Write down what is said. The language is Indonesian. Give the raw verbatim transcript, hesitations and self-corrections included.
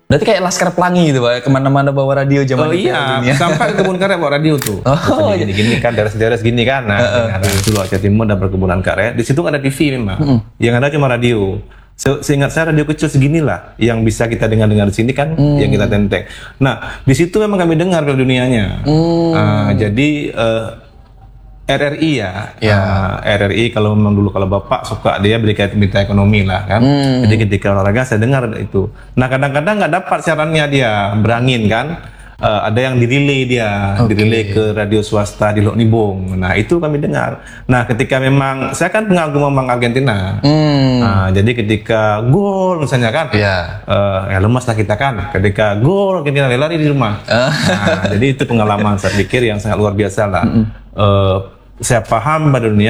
Berarti kayak Laskar Pelangi gitu Pak, kemana-mana bawa radio zaman Oh itu. iya, Ya. sampai ke kebun karet bawa radio tuh. Oh, gini, gini kan, daerah-daerah gini kan. Nah, uh, uh. Itu loh Aceh Timur dan perkebunan karet. Di situ nggak ada T V memang. Uh. Yang ada cuma radio. Se Seingat saya radio kecil segini lah yang bisa kita dengar-dengar di sini kan, hmm. yang kita tenteng. Nah, di situ memang kami dengar Piala Dunianya. Hmm. Uh, jadi uh, R R I ya, ya. Uh, R R I kalau memang dulu kalau bapak suka dia berita berita ekonomi lah kan. Hmm. Jadi ketika olahraga saya dengar itu. Nah kadang-kadang nggak dapat siarannya dia berangin kan. Uh, ada yang dirilai dia, okay. dirilai ke radio swasta di Lok Nibong. Nah itu kami dengar. Nah ketika memang saya kan pengagum memang Argentina. Hmm. Uh, jadi ketika gol misalnya kan, yeah. uh, ya lemas lah kita kan. Ketika gol Argentina lari di rumah. Uh. Nah, jadi itu pengalaman saya pikir yang sangat luar biasa lah. Mm -hmm. uh, saya paham pada dunia